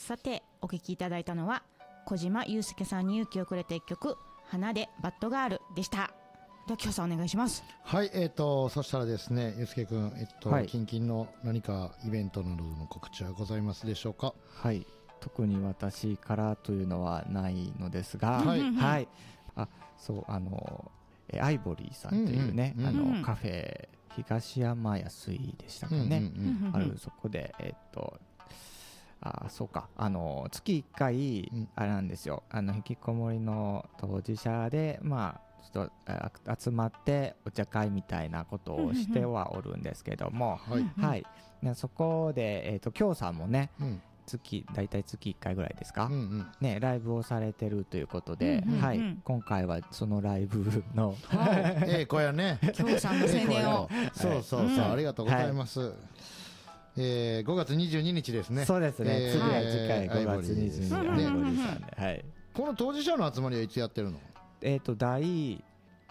さてお聴きいただいたのは小島祐介さんに勇気をくれた一曲花でバッドガールでした。では清さんお願いします。 はい、そしたらですね、祐介君、 はい、 近々の何かイベントなどの告知はございますでしょうか？ はい、特に私からというのはないのですが、 はい、 はい、そうアイボリーさんというね、カフェ東山安井でしたかね、あるそこでそうか月1回あれなんですよ、引きこもりの当事者でちょっと集まってお茶会みたいなことをしてはおるんですけども、はい、そこで京さんもね、だいたい月1回ぐらいですか、ね、ライブをされてるということで、はい、今回はそのライブのこやね、 京さんの宣伝をそうそう、ありがとうございます。5月22日ですね。 そうですね、次回5月22日アイボリーさんで、はい。 この当事者の集まりはいつやってるの？ 第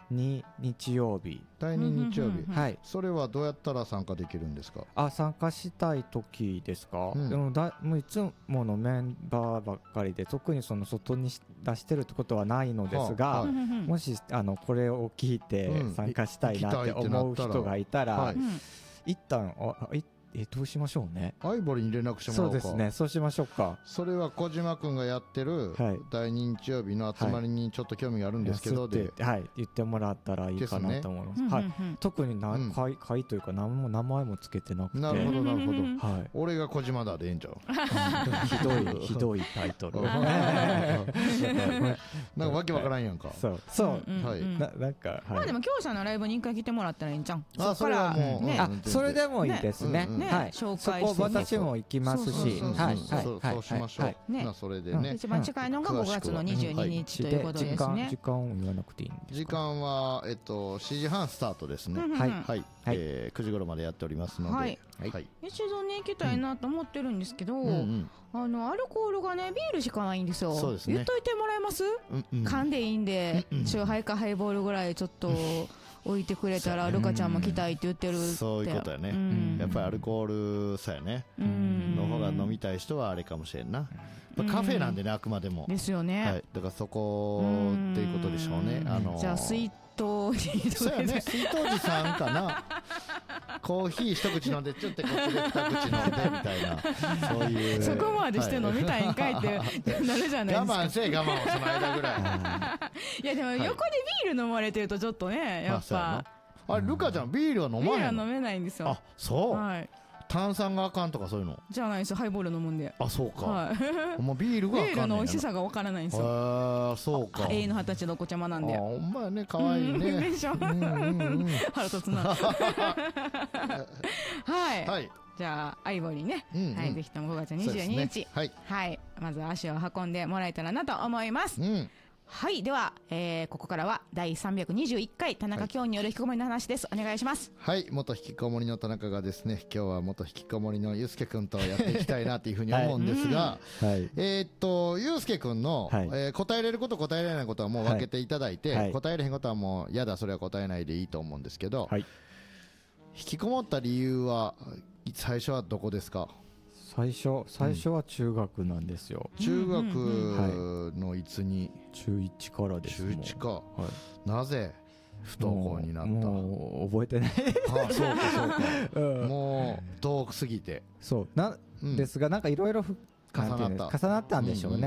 2日曜日。 第2日曜日、 はい。 それはどうやったら参加できるんですか？ 参加したい時ですか？でももういつものメンバーばっかりで特にその外に出してるってことはないのですが、もしこれを聞いて参加したいなって思う人がいたら、一旦どうしましょうね。 アイボリーに連絡してもらおうか。 そうですね、そうしましょうか。 それは小島君がやってる第2日曜日の集まりにちょっと興味があるんですけど、 はい、言ってもらったらいいかなと思います。はい、特に会というか名前もつけてなくて。 なるほどなるほど。 はい、 俺が小島だでええんちゃう？ ひどいタイトル。 なんかわけわからんやんか。 そう、はい、なんか。 でも京さんのライブに1回来てもらったらいいんじゃん。 それはもうそれでもいいですね。はい、 紹介して、 私も行きますし、 そうしましょう。それでね、 一番近いのが5月の22日ということですね。 時間を言わなくていいんですか？ 時間は7時半スタートですね。はい、9時頃までやっておりますので、 一度ね行きたいなと思ってるんですけど、アルコールがねビールしかないんですよ。言っといてもらえます？缶でいいんで、酎ハイかハイボールぐらいちょっと置いてくれたら、ルカちゃんも来たいって言ってるって。 そういうことやね。やっぱりアルコールさやねの方が飲みたい人はあれかもしれんな。カフェなんでね、あくまでもですよね。だからそこっていうことでしょうね。 じゃあ水筒にそうやね、水筒寺さんかな。コーヒー一口飲んでちょっとこっちで二口飲んでみたいな、そういうそこまでして飲みたいんかいってなるじゃないですか。 我慢せ我慢をその間ぐらい。 いやでも横でビール飲まれてるとちょっとね、やっぱあれルカちゃんビールは飲まないの？ ビールは飲めないんですよ。 あ、そう。炭酸があかんとかそういうのじゃないですよ。ハイボール飲むんで。 あ、そうか。もうビールがあかんねんな。 ビールの美味しさがわからないんですよ。 そうか。 永遠の20歳のお子ちゃまなんで。 ほんまやね、可愛いね。 でしょ。腹立つな。はい。じゃあアイボリーね、ぜひとも5月22日、はい、まず足を運んでもらえたらなと思います。はい、では、ここからは第321回田中京による引きこもりの話です。お願いします。 はい、元引きこもりの田中がですね、今日は元引きこもりの祐介君とやっていきたいなというふうに思うんですが、祐介君の、答えれること答えられないことはもう分けていただいて、答えれへんことはもうやだ、それは答えないでいいと思うんですけど、引きこもった理由は最初はどこですか？ 最初は中学なんですよ。 中学のいつに？ 中1からです。 中1か。なぜ不登校になった？ もう覚えてない。 あ、そうかそうか。もう遠くすぎて。 そうですが、なんかいろいろ重なったんでしょうね。